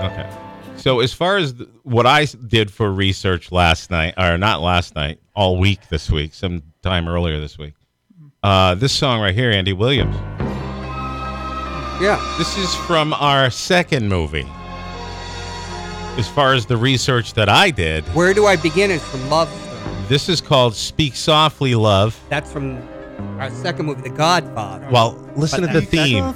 Okay. So as far as what I did for research last night, or not last night, all week this week, sometime earlier this week, this song right here, Andy Williams. Yeah. This is from our second movie. As far as the research that I did. Where Do I Begin is from Love Story. This is called Speak Softly, Love. That's from our second movie, The Godfather. Well, listen to the theme.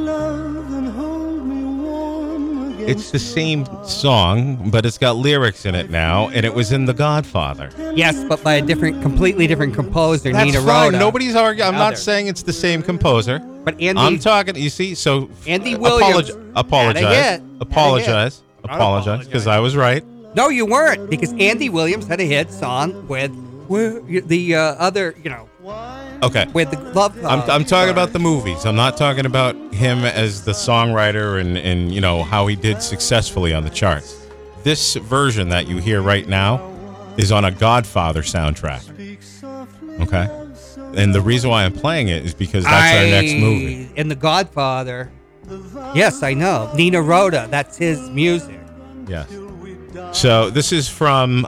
It's the same song, but it's got lyrics in it now, and it was in The Godfather. Yes, but by a completely different composer, That's Nina fine. Rhoda. Nobody's arguing. I'm not saying it's the same composer. But Andy, I'm talking. You see, so Andy Williams apologize, because I was right. No, you weren't, because Andy Williams had a hit song with the other, Okay. with the love. I'm talking about the movies. I'm not talking about him as the songwriter and how he did successfully on the charts. This version that you hear right now is on a Godfather soundtrack. Okay? And the reason why I'm playing it is because that's our next movie. In The Godfather, yes, I know. Nina Rhoda, that's his music. Yes. So this is from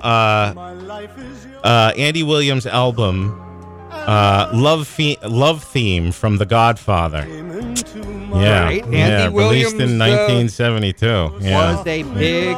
Andy Williams' album, Love Theme from The Godfather. Yeah, Right. yeah, Andy Williams released in 1972. Yeah. Was a big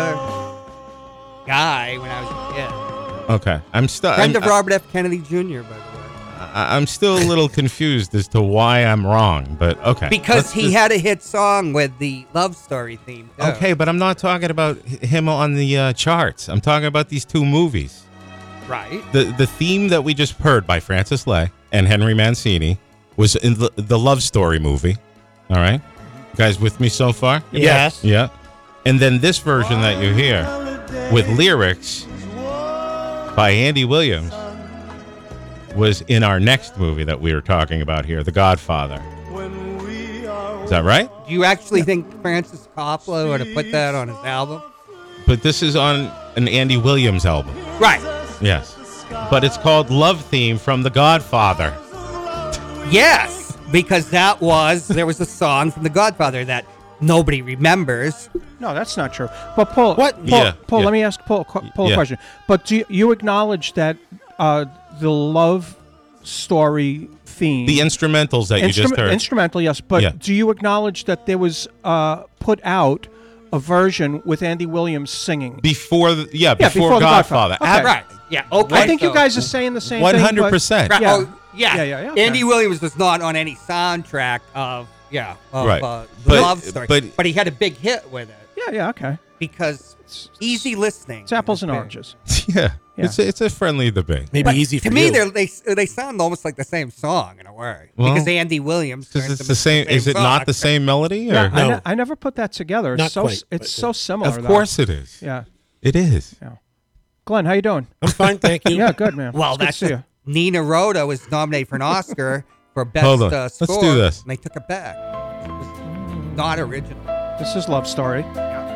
guy when I was a kid. Okay, I'm still. Friend of Robert F. Kennedy Jr., by the way. I'm still a little confused as to why I'm wrong, but okay. Because he had a hit song with the Love Story theme, too. Okay, but I'm not talking about him on the charts. I'm talking about these two movies. Right. The theme that we just heard by Francis Lai and Henry Mancini was in the Love Story movie. All right? You guys with me so far? Yes. Yeah. And then this version that you hear with lyrics by Andy Williams was in our next movie that we were talking about here, The Godfather. Is that right? Do you actually think Francis Coppola would have put that on his album? But this is on an Andy Williams album. Right. Yes. But it's called Love Theme from The Godfather. Yes, because there was a song from The Godfather that nobody remembers. No, that's not true. But Paul, What? Paul, let me ask Paul a question. But do you acknowledge that the Love Story theme, The instrumentals that you just heard. instrumental, yes. But Yeah. do you acknowledge that there was put out a version with Andy Williams singing Before before The Godfather. Okay. Right. Yeah. Okay. I think you guys are saying the same thing. 100%. Right. Yeah. Oh, yeah. Yeah, okay. Andy Williams was not on any soundtrack of Right. The But- Love Story, but- he had a big hit with it Yeah, okay. because easy listening. It's apples and oranges. Yeah. Yeah. It's a friendly debate. Maybe But easy for to me, you. they sound almost like the same song in a way, Well, because Andy Williams. Because turned it's them the into same. Is it not song. the same melody? Or? Yeah, No. I never put that together. It's Not so quite, but it's so similar. Of course it is. Yeah. It is. Yeah. Glenn, how you doing? I'm fine, thank you. Yeah, good, man. Well, It's good to that's see you. Nina Rhoda was nominated for an Oscar for best Hold on. score. Let's do this. And they took it back. It was not original. This is Love Story.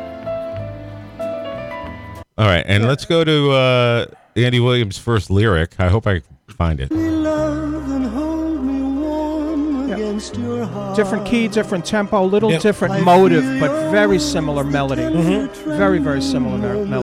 All right, and let's go to Andy Williams' first lyric. I hope I find it. Different key, different tempo, little Yep. different motive, but very similar melody. Very, very similar melody.